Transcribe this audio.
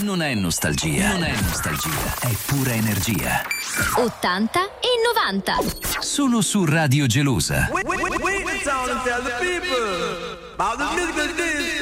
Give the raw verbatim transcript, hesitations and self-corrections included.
Non è nostalgia, non è nostalgia, è pura energia. ottanta e novanta. Solo su Radio Gelosa. Wait, wait, wait, wait, wait, tell the people about the musical